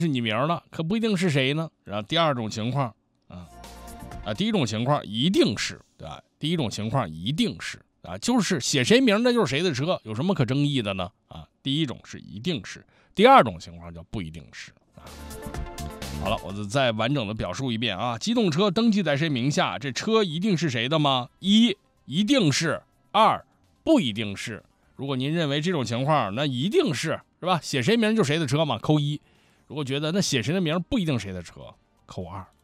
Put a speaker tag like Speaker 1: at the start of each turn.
Speaker 1: 是你名了，可不一定是谁呢。然后第二种情况第一种情况一定是，对吧？第一种情况一定是就是写谁名那就是谁的车，有什么可争议的呢？第一种是一定是，第二种情况叫不一定是好了，我再完整的表述一遍机动车登记在谁名下，这车一定是谁的吗？一定是，二不一定是。如果您认为这种情况那一定是吧？写谁名就谁的车嘛，扣一。如果觉得那写谁的名不一定谁的车，扣二。